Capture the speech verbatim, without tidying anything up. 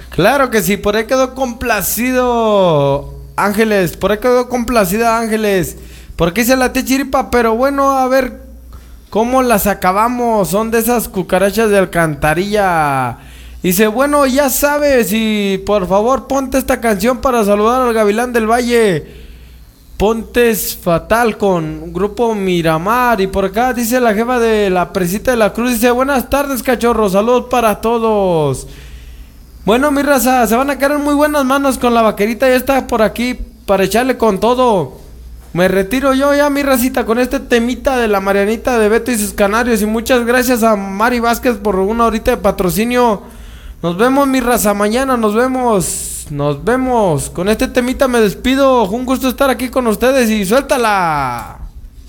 Claro que sí, por ahí quedó complacido Ángeles, por ahí quedó complacida Ángeles, porque hice la chiripa, pero bueno, a ver cómo las acabamos, son de esas cucarachas de alcantarilla. Dice, bueno, ya sabes, y por favor ponte esta canción para saludar al Gavilán del Valle. Pontes Fatal con Grupo Miramar. Y por acá dice la jefa de la Presita de la Cruz, dice, buenas tardes, cachorros, saludos para todos. Bueno, mi raza, se van a quedar en muy buenas manos con la vaquerita, ya está por aquí para echarle con todo. Me retiro yo ya, mi racita, con este temita de la Marianita de Beto y sus canarios. Y muchas gracias a Mari Vázquez por una horita de patrocinio. Nos vemos, mi raza, mañana nos vemos. Nos vemos. Con este temita me despido. Un gusto estar aquí con ustedes y suéltala.